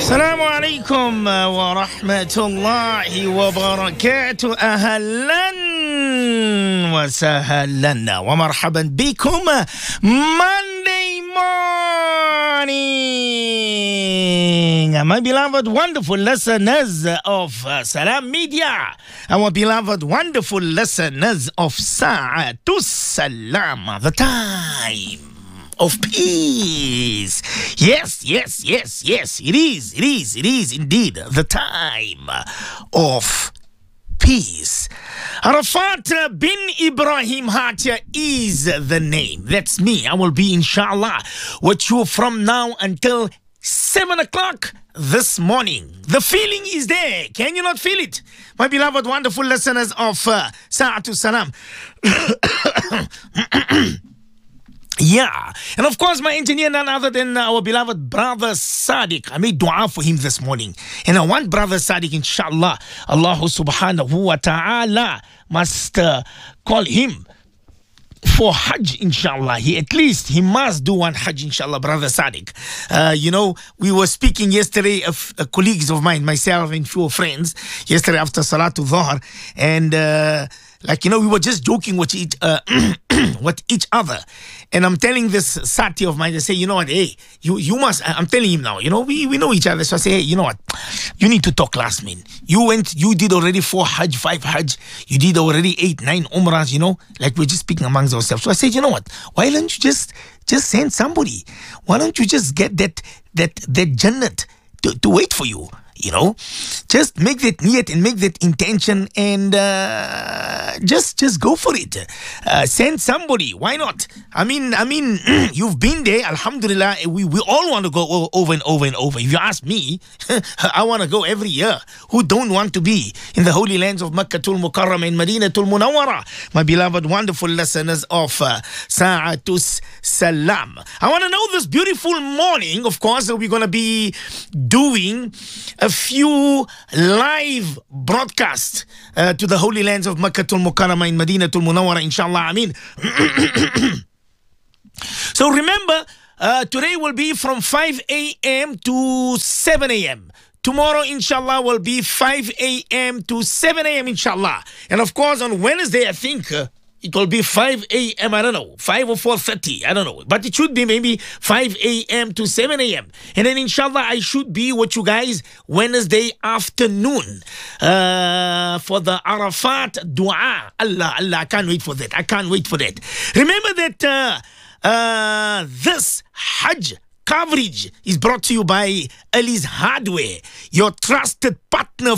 السلام عليكم ورحمة الله وبركاته. أهلا وسهلا ومرحبا بكم Monday morning, my beloved wonderful listeners of Salam Media, our beloved wonderful listeners of Sa'atus Salam, the time of peace. Yes. It is indeed the time of peace. Arafat bin Ibrahim Hatia is the name. That's me. I will be, inshallah, with you from now until 7 o'clock this morning. The feeling is there. Can you not feel it? My beloved, wonderful listeners of Sa'atus Salam. Yeah, and of course my engineer, none other than our beloved brother Sadiq. I made dua for him this morning, and I want brother Sadiq, inshallah, Allah subhanahu wa ta'ala must call him for Hajj, inshallah. He must do one Hajj, inshallah, brother Sadiq. We were speaking yesterday of colleagues of mine, myself and few friends, yesterday after Salatul Dhuhr, and we were just joking with each other. And I'm telling this Sati of mine, I say, you know what, hey, you must, I'm telling him now, we know each other. So I say, hey, you know what, you need to talk last, man. You did already 4 Hajj, 5 Hajj. You did already 8, 9 Umrahs, like we're just speaking amongst ourselves. So I said, you know what, why don't you just send somebody? Why don't you just get that Jannat to wait for you? Just make that niyat and make that intention and just go for it. Send somebody. Why not? I mean, you've been there. Alhamdulillah. We all want to go over and over and over. If you ask me, I want to go every year. Who don't want to be in the holy lands of Makkatul Mukarramah and Madinatul Munawwara? My beloved, wonderful listeners of Sa'atus Salam. I want to know this beautiful morning, of course, we're going to be doing a few live broadcasts to the holy lands of Makkatul Mukarramah in Madinatul Munawwara, inshallah. So remember, today will be from 5 a.m. to 7 a.m. Tomorrow, inshallah, will be 5 a.m. to 7 a.m., inshallah. And of course, on Wednesday, I think it will be 5 a.m., I don't know, 5 or 4:30, I don't know. But it should be maybe 5 a.m. to 7 a.m. And then, inshallah, I should be with you guys Wednesday afternoon for the Arafat dua. Allah, I can't wait for that. Remember that this Hajj coverage is brought to you by Ali's Hardware, your trusted partner